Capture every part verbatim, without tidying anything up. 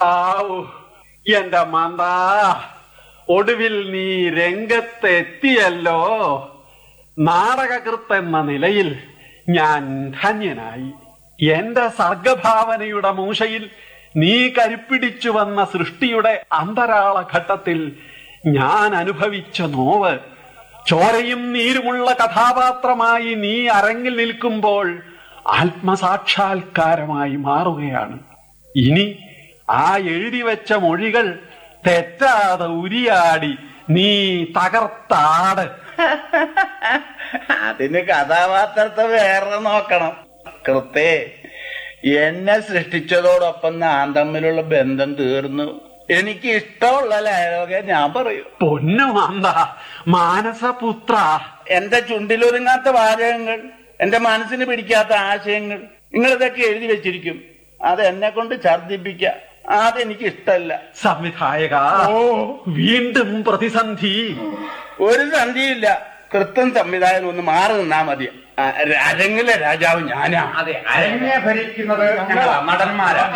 ആവൂ എന്റെ മാന്താ, ഒടുവിൽ നീ രംഗത്തെത്തിയല്ലോ. നാടകകൃത്തെന്ന നിലയിൽ ഞാൻ ധന്യനായി. എന്റെ സർഗഭാവനയുടെ മൂശയിൽ നീ കരുപ്പിടിച്ചു വന്ന സൃഷ്ടിയുടെ അന്തരാള ഘട്ടത്തിൽ ഞാൻ അനുഭവിച്ച നോവ്, ചോരയും നീരുമുള്ള കഥാപാത്രമായി നീ അരങ്ങിൽ നിൽക്കുമ്പോൾ ആത്മസാക്ഷാത്കാരമായി മാറുകയാണ്. ഇനി ആ എഴുതി വെച്ച മൊഴികൾ തെറ്റാതെ ഉരിയാടി നീ തകർത്താട്. അതിന് കഥാപാത്രത്തെ വേറെ നോക്കണം. കൃത്തേ, എന്നെ സൃഷ്ടിച്ചതോടൊപ്പം ഞാൻ തമ്മിലുള്ള ബന്ധം തീർന്നു. എനിക്ക് ഇഷ്ടമുള്ള ഡയലോഗേ ഞാൻ പറയൂ. പൊന്നു മാന്ത, മാനസപുത്ര, എന്റെ ചുണ്ടിലൊതുങ്ങാത്ത വാചകങ്ങൾ, എന്റെ മനസ്സിന് പിടിക്കാത്ത ആശയങ്ങൾ നിങ്ങളിതൊക്കെ എഴുതി വെച്ചിരിക്കും. അത് എന്നെ കൊണ്ട് ഛർദിപ്പിക്ക, അതെനിക്ക് ഇഷ്ടമല്ല. സംവിധായക, വീണ്ടും പ്രതിസന്ധി. ഒരു സന്ധിയില്ല. കൃത്യം സംവിധായകൻ ഒന്ന് മാറി നിന്നാ മതി. അരങ്ങിലെ രാജാവ് ഞാനാ. അതെ, അരങ്ങിനെ ഭരിക്കുന്നത് നടന്മാരാ.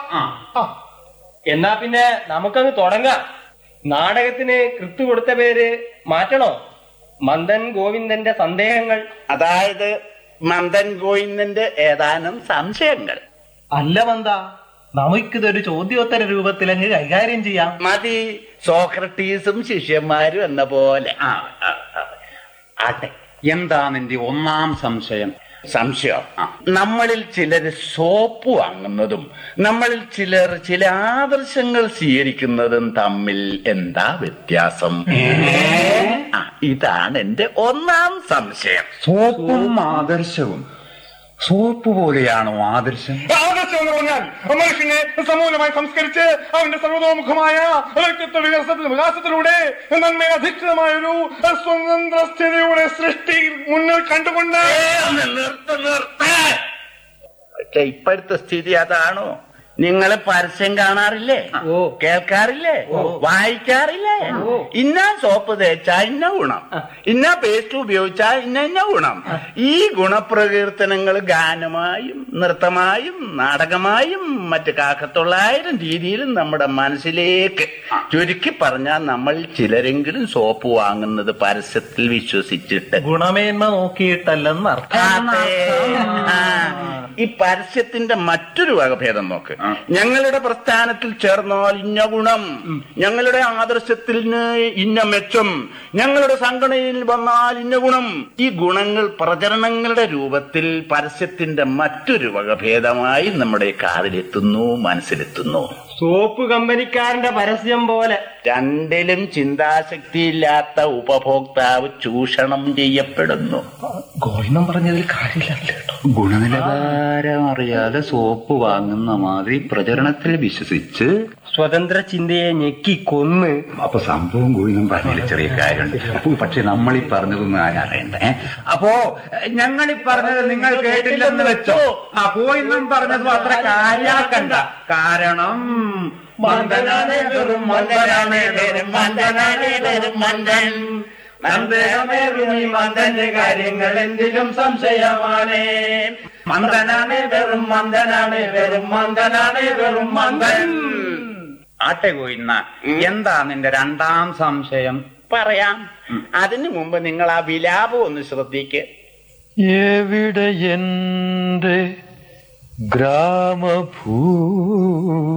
എന്നാ പിന്നെ നമുക്കങ്ങ് തുടങ്ങാം. നാടകത്തിന് കൃത്തു കൊടുത്ത പേര് മാറ്റണോ? മന്ദൻ ഗോവിന്ദന്റെ സന്ദേഹങ്ങൾ. അതായത് മന്ദൻ ഗോവിന്ദന്റെ ഏതാനും സംശയങ്ങൾ. അല്ല മന്ദ, നമുക്കിതൊരു ചോദ്യോത്തര രൂപത്തിൽ അങ്ങ് കൈകാര്യം ചെയ്യാം. മതി. സോക്രട്ടീസും ശിഷ്യന്മാരും എന്ന പോലെ. ആട്ടെ, എന്താ നിന്റെ ഒന്നാം സംശയം? സംശയം, നമ്മളിൽ ചിലർ സോപ്പ് വാങ്ങുന്നതും നമ്മളിൽ ചിലർ ചില ആദർശങ്ങൾ സ്വീകരിക്കുന്നതും തമ്മിൽ എന്താ വ്യത്യാസം? ഇതാണ് എന്റെ ഒന്നാം സംശയം. സോപ്പും ആദർശവും. സോപ്പ് പോലെയാണോ ആദർശം? ആദർശം എന്ന് പറഞ്ഞാൽ മനുഷ്യനെ സമൂലമായി സംസ്കരിച്ച് അവന്റെ സർവതോമുഖമായ വ്യക്തിത്വ വികസന വികാസത്തിലൂടെ നന്മ അധിഷ്ഠിതമായ ഒരു സ്വതന്ത്ര സ്ഥിതിയുടെ സൃഷ്ടി മുന്നിൽ കണ്ടുകൊണ്ട്. പക്ഷെ ഇപ്പോഴത്തെ സ്ഥിതി അതാണോ? നിങ്ങൾ പരസ്യം കാണാറില്ലേ? കേൾക്കാറില്ലേ? വായിക്കാറില്ലേ? ഇന്ന സോപ്പ് തേച്ചാ ഇന്ന ഗുണം, ഇന്ന പേസ്റ്റ് ഉപയോഗിച്ചാ ഇന്ന ഇന്ന ഗുണം. ഈ ഗുണപ്രകീർത്തനങ്ങൾ ഗാനമായും നൃത്തമായും നാടകമായും മറ്റ് കാക്കത്തൊള്ളായിരം രീതിയിലും നമ്മുടെ മനസ്സിലേക്ക് ചുരുക്കി പറഞ്ഞാൽ നമ്മൾ ചിലരെങ്കിലും സോപ്പ് വാങ്ങുന്നത് പരസ്യത്തിൽ വിശ്വസിച്ചിട്ട്, ഗുണമേന്മ നോക്കിയിട്ടല്ലെന്ന് അർത്ഥം. ഈ പരസ്യത്തിന്റെ മറ്റൊരു വകഭേദം നോക്ക്. ഞങ്ങളുടെ പ്രസ്ഥാനത്തിൽ ചേർന്നാൽ ഇന്ന ഗുണം, ഞങ്ങളുടെ ആദർശത്തിൽ ഇന്ന മെച്ചം, ഞങ്ങളുടെ സംഘടനയിൽ വന്നാൽ ഇന്ന ഗുണം. ഈ ഗുണങ്ങൾ പ്രചരണങ്ങളുടെ രൂപത്തിൽ പരസ്യത്തിന്റെ മറ്റൊരു വകഭേദമായി നമ്മുടെ കാതിലെത്തുന്നു, മനസ്സിലെത്തുന്നു. സോപ്പ് കമ്പനിക്കാരന്റെ പരസ്യം പോലെ. രണ്ടിലും ചിന്താശക്തിയില്ലാത്ത ഉപഭോക്താവ് ചൂഷണം ചെയ്യപ്പെടുന്നു. ഗോവിന്ദൻ പറഞ്ഞതിൽ കാര്യമില്ല. ഗുണനിലവാരം അറിയാതെ സോപ്പ് വാങ്ങുന്ന മാതിരി പ്രചരണത്തിൽ വിശ്വസിച്ച് സ്വതന്ത്ര ചിന്തയെ ഞെക്കി കൊന്ന്. അപ്പൊ സംഭവം ഗോവിന്ദൻ പറഞ്ഞതിൽ ചെറിയ കാര്യമുണ്ട്. പക്ഷെ നമ്മളീ പറഞ്ഞതൊന്നും ആരും അറിയണ്ടേ. അപ്പോ ഞങ്ങളീ പറഞ്ഞത് നിങ്ങൾ കേട്ടില്ലെന്ന് വെച്ചോ. ആ ഗോവിന്ദൻ പറഞ്ഞതും അത്ര കാര്യാക്കണ്ട. കാരണം മന്ദനാണ് വെറും മന്ദനാണ് വെറും മന്ദനാണ് വെറും മന്ദൻ. സന്ദേഹമേറും ഈ മന്ദന്റെ കാര്യങ്ങൾ എന്തിലും സംശയമാണ്. മന്ദനാണ് വെറും മന്ദനാണ് വെറും മന്ദനാണ് വെറും മന്ദൻ. ആട്ടെ ഗോവിന്ദ, എന്താ നിന്റെ രണ്ടാം സംശയം? പറയാം. അതിനു മുമ്പ് നിങ്ങൾ ആ വിലാപം ഒന്ന് ശ്രദ്ധിക്ക്. എവിടെ എന്റെ ഗ്രാമഭൂ